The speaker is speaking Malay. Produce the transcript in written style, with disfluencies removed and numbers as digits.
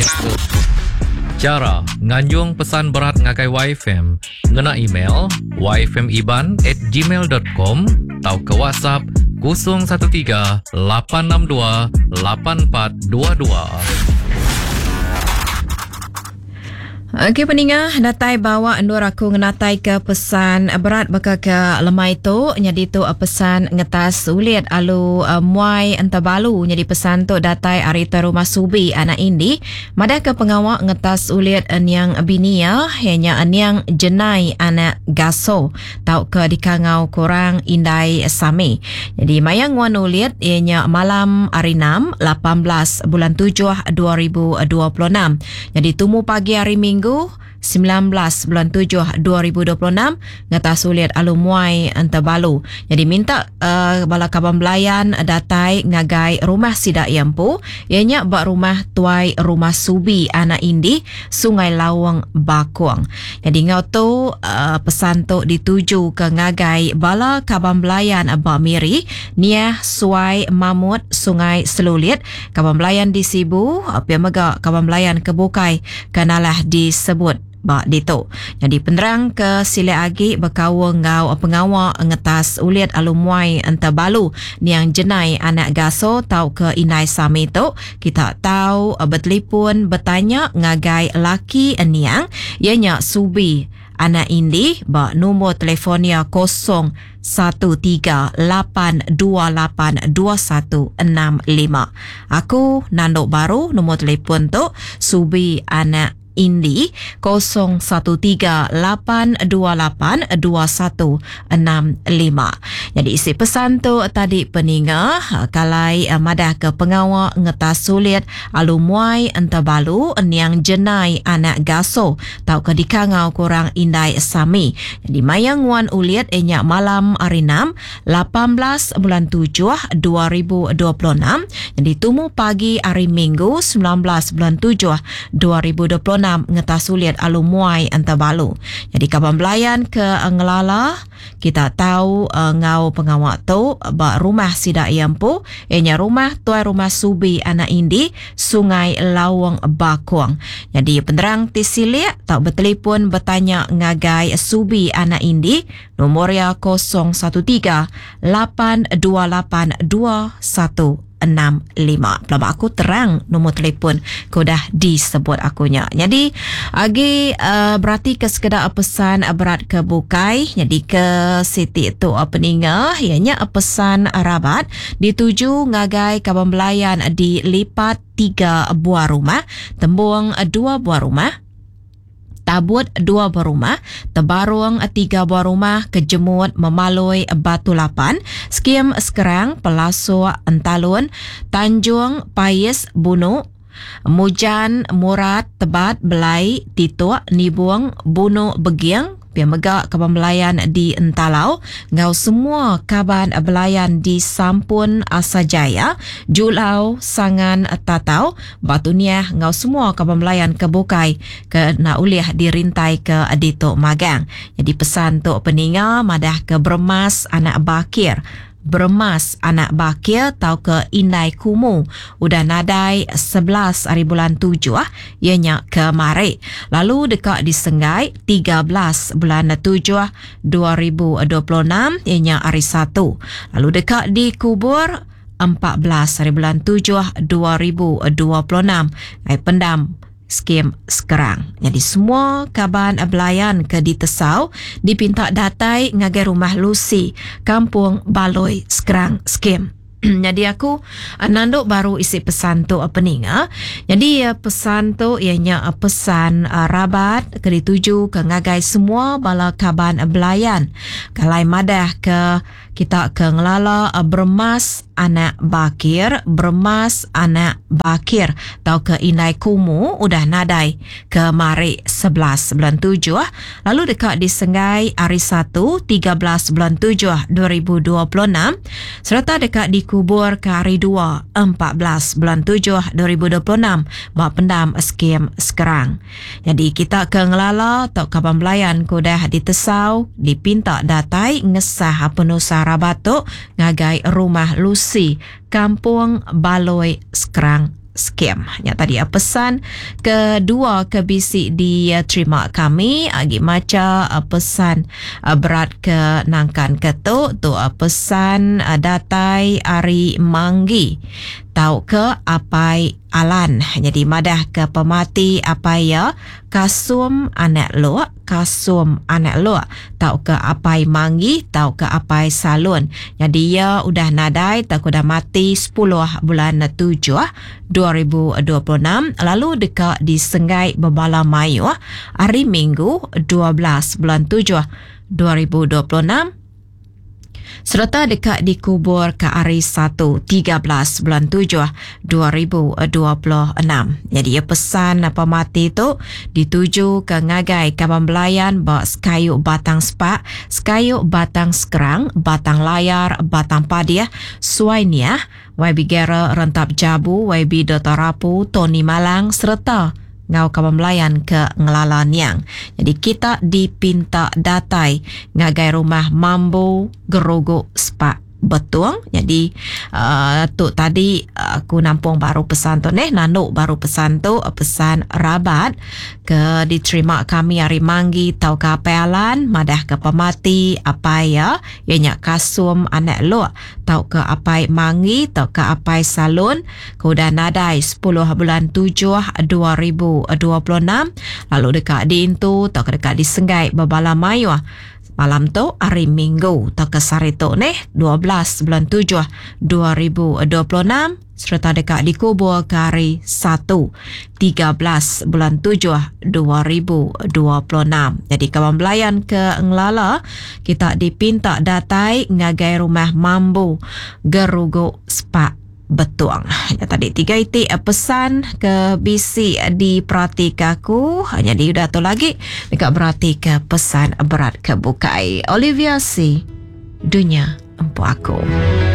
Cara nganjung pesan berat ngagai YFM ngena email yfmiban@gmail.com atau ke WhatsApp 013 862 8422. Okey pendengar, datai bawa endor aku ngenatai ke pesan berat baka ke lemai tu. Jadi tu pesan ngetas ulit alu muai entabalu. Jadi pesan tu datai arita rumah subi anak indi. Madah ke pengawak ngetas ulit yang binia hanya yang jenai anak gaso. Tau ke dikangau kurang indai sami. Jadi mayang wan ulit ianya malam hari 6 18 bulan 7 2026. Jadi tumu pagi hari Minggu 19 bulan 7 2026 ngatas ulit alumuai antabalu. Jadi minta bala kaban belayan datai ngagai rumah sidak yampu ianya bak rumah tuai rumah subi anak indi Sungai Lawang Bakuang. Jadi ngau tu pesan tu dituju ke ngagai bala kaban belayan bak miri niah suai mamut Sungai Selulit kaban belayan di Sibu apia mega kaban belayan kebukai kanalah disebut bak dito. Jadi penerang ke sile agi bekawa ngau pengawak ngetas ulit alumuai antabalu ni yang jenai anak gaso tau ke inai sami tu kita tahu bertelefon bertanya ngagai laki eniang ianya subi anak indi bak nombor telefonnya 0138282165. Aku Nandok Baru nombor telefon tu subi anak Indi 0138282165. Jadi isi pesan tu tadi peninga kalai madah ke pengawak ngetas sulit alumuai antabalu yang jenai anak gaso tau ke dikangau kurang indai sami. Jadi mayang wan ulit enyak malam hari 6 18 bulan 7 2026. Jadi tumu pagi hari Minggu 19 bulan 7 2026 ngetas ulit alumuai antabalu. Jadi kaban belayan ke ngelala kita tahu ngau pengawak tu bak rumah sidak yampu ianya rumah tuai rumah subi anak indi Sungai Lawang Bakuang. Jadi penerang tisilia tak bertelefon bertanya ngagai subi anak indi nomornya 0138282165. Pelabak aku terang nombor telefon kau dah disebut akunya. Jadi agi berarti ke sekedar pesan berat ke bukai. Jadi ke siti tu peninga ianya pesan rabat dituju ngagai kaban belayan di lipat 3 buah rumah, tembung 2 buah rumah, Tabut 2 buah rumah, Tebarung 3 buah rumah, Kejemut, Memalui, Batu Lapan, Skim Sekerang, Pelasua, Entalun, Tanjung, Pais, Bunu, Mujan, Murat, Tebat, Belai, Tituk, Nibuang, Bunu, Begiang, Piamega kaban belayan di Entalau, ngau semua kaban belayan di Sampun Asajaya, Julau, Sangan Tatau, Batuniah, ngau semua kaban belayan kebukai ke nauliah dirintai ke Adito Magang. Jadi pesan tu peninga madah ke Bermas anak Bakir. Bermas anak Bakir tau ke Indai Kumu udah nadai 11 hari bulan 7 ianya ke Mari. Lalu dekat di Senggai 13 bulan 7 2026 ianya hari 1. Lalu dekat di Kubur 14 hari bulan 7 2026 Pendam Skim Sekerang. Jadi semua kaban belayan ke ditesau dipinta datai ngagai rumah Lucy Kampung Baloi Sekerang Skim. Jadi aku Nandok Baru isi pesan tu peninga. Jadi pesan tu ianya pesan rabat ke dituju ke ngagai semua bala kaban belayan. Kalai madah ke kita ke ngelala Bermas anak Bakir, Bermas anak Bakir tau ke Indai Kumu udah nadai ke Mari 11 bulan 7. Lalu dekat di Senggai hari 1 13 bulan 7 2026 serta dekat di Kubur ke hari 2 14 bulan 7 2026 bak Pendam Skim Sekerang. Jadi kita ke ngelala tau kaban belayan ko dah ditesau dipinta datai ngesah penusa rabato ngagai rumah Lucy Kampung Baloi Sekerang scam. Yang tadi pesan kedua ke bisi diterima kami agi maca pesan berat ke nangkan ketuk tu pesan datai Ari Manggi tau ke apai alan. Jadi madah ke pemati apai ya kasum anak luak tau ke apai Manggi tau ke apai salun. Jadi ya udah nadai tak udah mati 10 bulan 7 2026 lalu dekat di Senggai Bebala Mayu hari Minggu 12 bulan 7 2026 serta dekat dikubur ke hari 1 13 bulan 7 2026. Jadi pesan pemati tu dituju ke ngagai Kaban Belayan bak Sekayu Batang Sepak, Sekayu Batang Sekerang, Batang Layar, Batang Padiah, Suainiah, YB Gera Rentap Jabu, YB Dr. Rapu, Tony Malang serta Ngau Kaban Melayan ke Ngelala Niang. Jadi kita dipinta datai ngagai rumah Mambo Gerogok Sepak Betuang. Jadi tu tadi aku nampung baru pesan tu nanuk baru pesan tu pesan rabat ke diterima kami hari Manggi tau ke apalan madah ke pemati apai ya ianya kasum anak luak tau ke apai Manggi tau ke apai salun kuda nadai 10 bulan 7 2026 lalu dekat di Intu tau ke dekat di Senggai Bebala Mayu malam tu hari Minggu tak ke Sarito 12 bulan 7 2026 serta dekat dikubur ke hari 1 13 bulan 7 2026. Jadi Kawan Belayan ke Ngelala kita dipinta datai ngagai rumah Mambu Geruguk Sepak Betuang. Ya, tadi 3 itik pesan ke bisi diperhatikaku. Jadi udah tu lagi dekat berarti ke pesan berat ke bukai. Olivia C. Dunia Empu Aku.